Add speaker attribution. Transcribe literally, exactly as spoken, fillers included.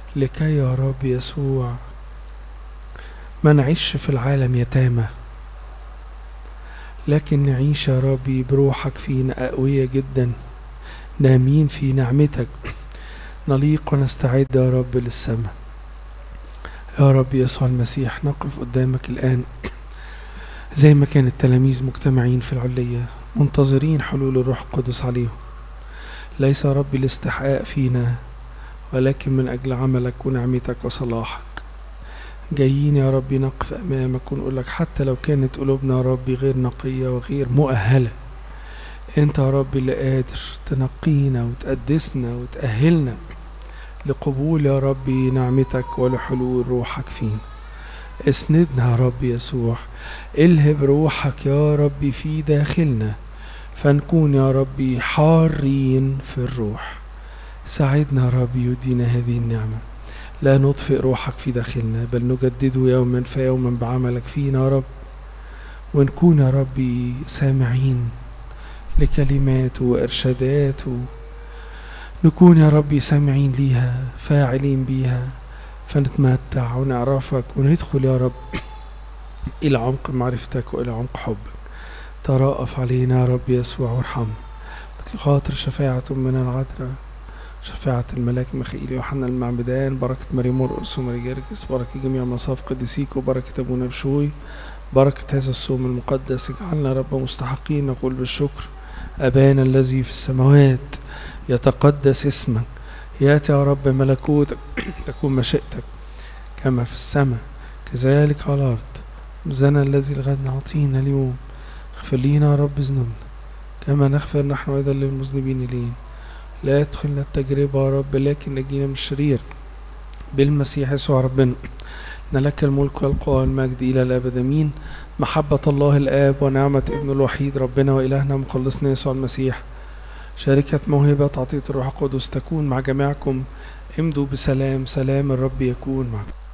Speaker 1: لكي يا رب يسوع ما نعيش في العالم يتامى، لكن نعيش يا ربي بروحك فينا أقوياء جدا، نامين في نعمتك، نليق ونستعد يا رب للسماء. يا رب يسوع المسيح نقف قدامك الآن زي ما كان التلاميذ مجتمعين في العلية منتظرين حلول الروح القدس عليهم، ليس يا رب الاستحقاق فينا ولكن من أجل عملك ونعمتك وصلاحك. جايين يا رب نقف أمامك ونقول لك حتى لو كانت قلوبنا يا رب غير نقية وغير مؤهلة، انت يا رب اللي قادر تنقينا وتقدسنا وتأهلنا لقبول يا رب نعمتك ولحلول روحك فينا. اسندنا يا رب يسوع، الهب روحك يا رب في داخلنا فنكون يا رب حارين في الروح. ساعدنا يا رب يدينا هذه النعمة، لا نطفئ روحك في داخلنا بل نجدده يوما فيوما بعملك فينا يا رب، ونكون يا رب سامعين لكلماته وإرشاداته، نكون يا رب سامعين ليها فاعلين بيها فنتمتع ونعرفك وندخل يا رب إلى عمق معرفتك وإلى عمق حبك. ترأف علينا يا رب يسوع وارحمنا، خاطر شفاعة من العذراء، شفاعة الملاك ميخائيل يوحنا المعمدان، بركة مريم مرقس وماري جرجس، بركة جميع مصاف قديسيك، وبركة أبونا بشوي، بركة هذا الصوم المقدس. اجعلنا رب مستحقين نقول بالشكر: أبانا الذي في السماوات يتقدس اسمك، يأتي يا رب ملكوتك، تكون مشيئتك كما في السماء كذلك على الأرض. خبزنا الذي الغد أعطينا اليوم، اغفر لنا يا رب ذنوبنا كما نغفر نحن أيضا للمذنبين إلينا، لا يدخلنا التجربة يا رب لكن نجينا من الشرير بالمسيح يسوع ربنا. لك الملك والقوة والمجد إلى الأبد آمين. محبة الله الآب ونعمة ابن الوحيد ربنا وإلهنا مخلصنا يسوع المسيح، شركة موهبة عطية الروح القدس تكون مع جميعكم. امضوا بسلام، سلام الرب يكون معكم.